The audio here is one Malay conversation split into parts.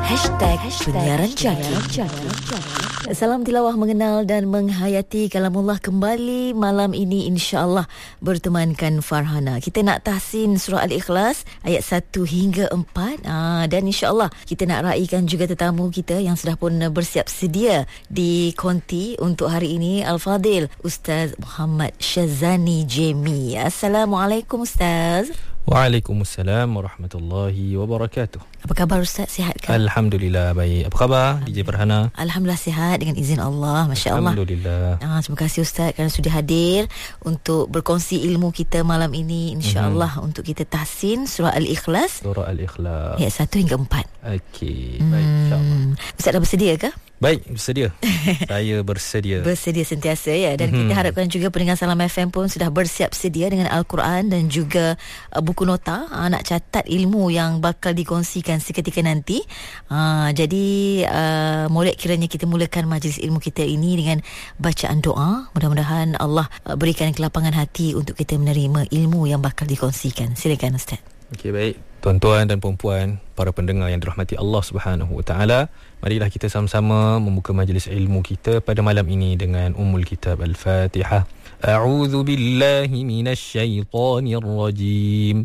Penyiaran Jaki. Salam tilawah mengenal dan menghayati kalamullah kembali malam ini, insya-Allah bertemankan Farhana. Kita nak tahsin surah Al-Ikhlas ayat 1 hingga 4. Dan insya-Allah kita nak raikan juga tetamu kita yang sudah pun bersiap sedia di konti untuk hari ini, Al-Fadil Ustaz Muhammad Syazani Jemi. Assalamualaikum Ustaz. Waalaikumsalam warahmatullahi wabarakatuh. Apa khabar Ustaz? Sihat kan? Alhamdulillah baik. Apa khabar DJ Farhana? Alhamdulillah sihat dengan izin Allah. Masya Allah. Alhamdulillah. Terima kasih Ustaz kerana sudah hadir untuk berkongsi ilmu kita malam ini, insya-Allah untuk kita tahsin surah Al-Ikhlas. Surah Al-Ikhlas ayat 1 hingga 4. Okey, baik insya-Allah. Ustaz dah bersedia ke? Baik, bersedia. Saya bersedia. Bersedia sentiasa ya. Dan kita harapkan juga pendengar Salam FM pun sudah bersiap sedia dengan Al-Quran dan juga buku nota, nak catat ilmu yang bakal dikongsikan seketika nanti. Jadi molek kiranya kita mulakan majlis ilmu kita ini dengan bacaan doa. Mudah-mudahan Allah berikan kelapangan hati untuk kita menerima ilmu yang bakal dikongsikan. Silakan Ustaz. Okey, baik. Tuan-tuan dan puan-puan, para pendengar yang dirahmati Allah Subhanahu wa taala, marilah kita sama-sama membuka majlis ilmu kita pada malam ini dengan Ummul Kitab Al-Fatihah. A'udzu billahi minasy syaithanir rajim.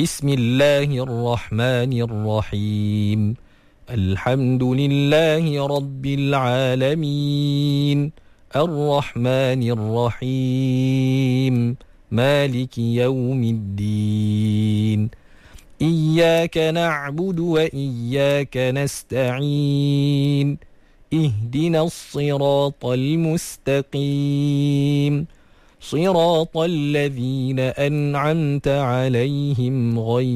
Bismillahirrahmanirrahim. Alhamdulillahi rabbil alamin. Ar-Rahmanir Rahim. Maliki yaumiddin. إياك نعبد وإياك نستعين اهدنا الصراط المستقيم صراط الذين أنعمت عليهم غير